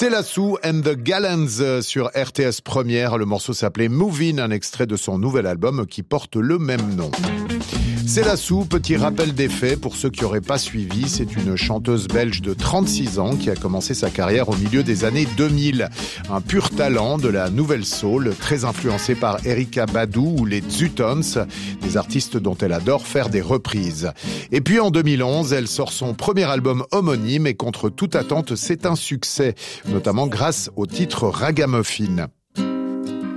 C'est Lassou and the Gallants sur RTS Première. Le morceau s'appelait Movin', un extrait de son nouvel album qui porte le même nom. C'est Lassou, petit rappel des faits pour ceux qui n'auraient pas suivi. C'est une chanteuse belge de 36 ans qui a commencé sa carrière au milieu des années 2000. Un pur talent de la nouvelle soul, très influencé par Erykah Badu ou les Zutons, des artistes dont elle adore faire des reprises. Et puis en 2011, elle sort son premier album homonyme et contre toute attente, c'est un succès, notamment grâce au titre Ragamuffin.